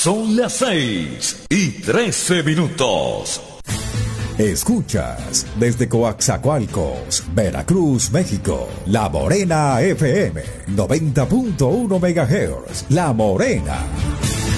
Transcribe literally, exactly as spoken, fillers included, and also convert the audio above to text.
Son las seis y trece minutos. Escuchas desde Coaxacualcos, Veracruz, México, La Morena F M, noventa punto uno megahertz. La Morena.